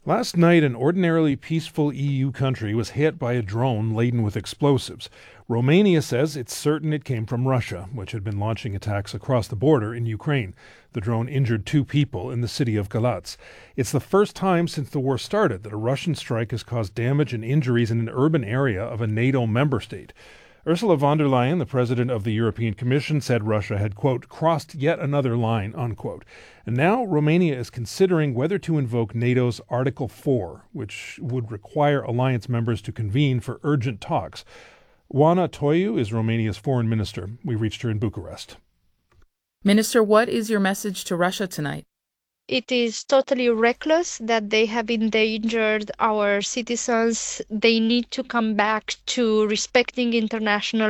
Last night, an ordinarily peaceful EU country was hit by a drone laden with explosives. Romania says it's certain it came from Russia, which had been launching attacks across the border in Ukraine. The drone injured 2 people in the city of Galatz. It's the first time since the war started that a Russian strike has caused damage and injuries in an urban area of a NATO member state. Ursula von der Leyen, the president of the European Commission, said Russia had, quote, crossed yet another line, unquote. And now Romania is considering whether to invoke NATO's Article 4, which would require alliance members to convene for urgent talks. Oana Toiu is Romania's foreign minister. We reached her in Bucharest. Minister, what is your message to Russia tonight? It is totally reckless that they have endangered our citizens. They need to come back to respecting international